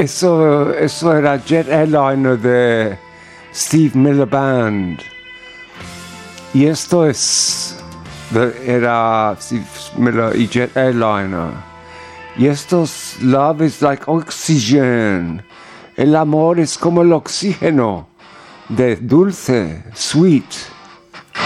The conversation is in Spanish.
Eso era Jet Airliner de Steve Miller Band. Y esto era Steve Miller y Jet Airliner. Y estos, love is like oxygen. El amor es como el oxígeno, de dulce, sweet.